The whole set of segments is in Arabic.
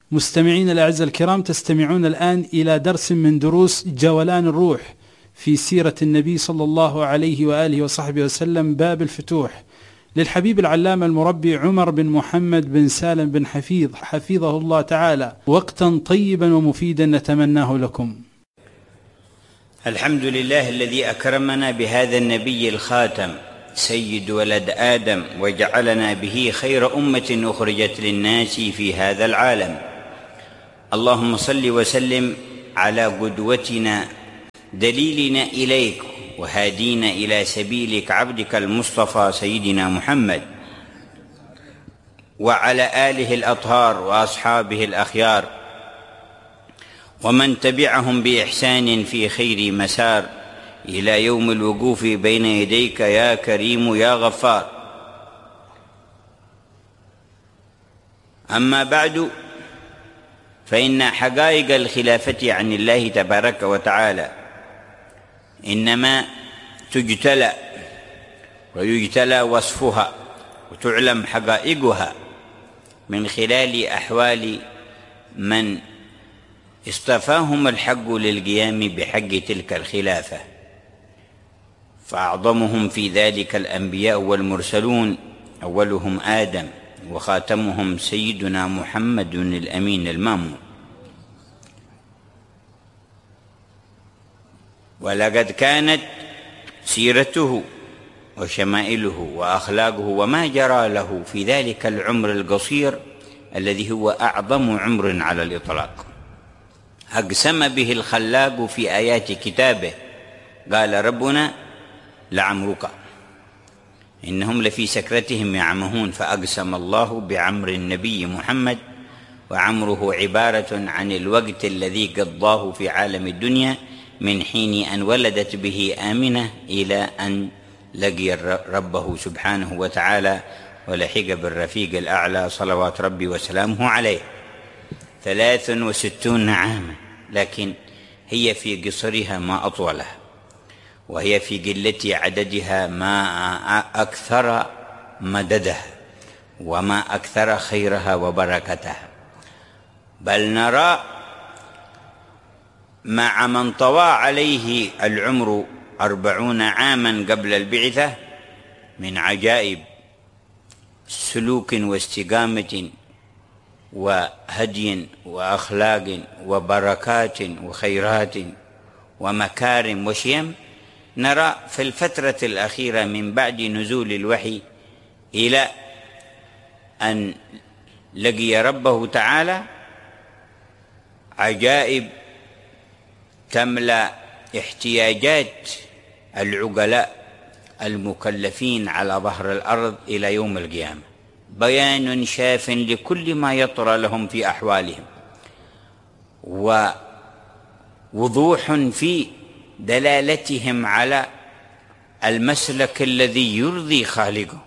مستمعين الأعزاء الكرام، تستمعون الآن إلى درس من دروس جولان الروح في سيرة النبي صلى الله عليه وآله وصحبه وسلم، باب الفتوح، للحبيب العلامة المربي عمر بن محمد بن سالم بن حفيظ حفظه الله تعالى. وقتا طيبا ومفيدا نتمناه لكم. الحمد لله الذي أكرمنا بهذا النبي الخاتم سيد ولد آدم، وجعلنا به خير أمة أخرجت للناس في هذا العالم. اللهم صل وسلم على قدوتنا دليلنا إليك وهادينا إلى سبيلك عبدك المصطفى سيدنا محمد، وعلى آله الأطهار وأصحابه الأخيار، ومن تبعهم بإحسان في خير مسار إلى يوم الوقوف بين يديك يا كريم يا غفار. أما بعد، فإن حقائق الخلافة عن الله تبارك وتعالى إنما تجتلى ويجتلى وصفها وتعلم حقائقها من خلال أحوال من اصطفاهم الحق للقيام بحق تلك الخلافة، فأعظمهم في ذلك الأنبياء والمرسلون، أولهم آدم وخاتمهم سيدنا محمد الأمين المامون. ولقد كانت سيرته وشمائله وأخلاقه وما جرى له في ذلك العمر القصير الذي هو أعظم عمر على الإطلاق أقسم به الخلاق في آيات كتابه. قال ربنا: لعمرك إنهم لفي سكرتهم يعمهون. فأقسم الله بعمر النبي محمد، وعمره عبارة عن الوقت الذي قضاه في عالم الدنيا من حين أن ولدت به آمنة إلى أن لقي ربه سبحانه وتعالى ولحق بالرفيق الأعلى صلوات ربي وسلامه عليه. 63 عاما، لكن هي في قصرها ما أطولها، وهي في قلة عددها ما أكثر مددها وما أكثر خيرها وبركتها. بل نرى مع من طوى عليه العمر 40 عاما قبل البعثة من عجائب سلوك واستقامة وهدي وأخلاق وبركات وخيرات ومكارم وشيم، نرى في الفترة الأخيرة من بعد نزول الوحي إلى أن لقي ربه تعالى عجائب تملأ احتياجات العقلاء المكلفين على ظهر الأرض إلى يوم القيامة، بيان شاف لكل ما يطرى لهم في أحوالهم، ووضوح في دلالتهم على المسلك الذي يرضي خالقه،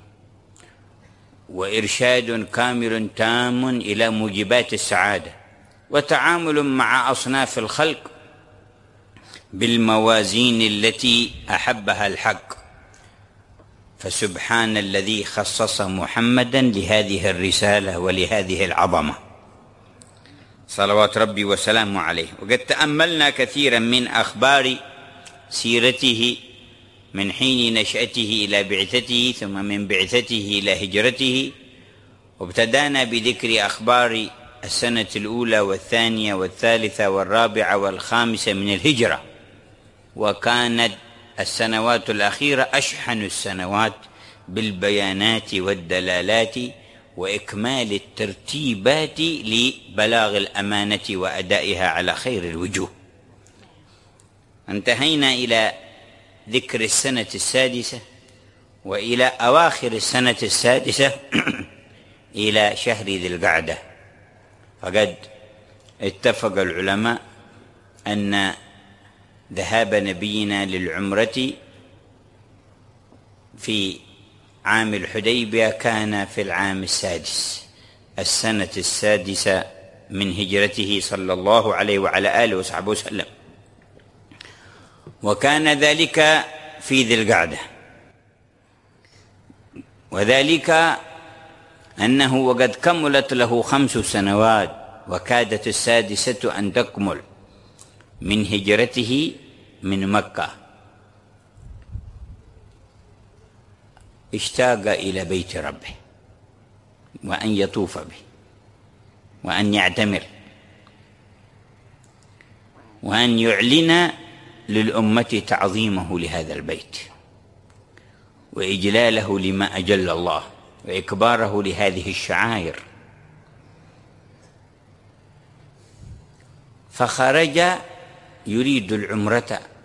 وإرشاد كامل تام إلى موجبات السعادة، وتعامل مع أصناف الخلق بالموازين التي أحبها الحق. فسبحان الذي خصص محمدا لهذه الرسالة ولهذه العظمة صلوات ربي وسلامه عليه. وقد تأملنا كثيرا من أخبار سيرته من حين نشأته إلى بعثته، ثم من بعثته إلى هجرته، وابتدأنا بذكر أخبار السنة الأولى والثانية والثالثة والرابعة والخامسة من الهجرة، وكانت السنوات الأخيرة أشحن السنوات بالبيانات والدلالات وإكمال الترتيبات لبلاغ الأمانة وأدائها على خير الوجوه. انتهينا إلى ذكر السنة السادسة وإلى أواخر السنة السادسة إلى شهر ذي القعدة. فقد اتفق العلماء أن ذهاب نبينا للعمرة في عام الحديبية كان في العام السادس، السنة السادسة من هجرته صلى الله عليه وعلى آله وصحبه وسلم، وكان ذلك في ذي القعدة. وذلك أنه وقد كملت له 5 سنوات وكادت السادسة أن تكمل من هجرته من مكة، اشتاق إلى بيت ربه وأن يطوف به وأن يعتمر وأن يعلن للأمة تعظيمه لهذا البيت وإجلاله لما أجل الله وإكباره لهذه الشعائر. فخرج يريد العمرة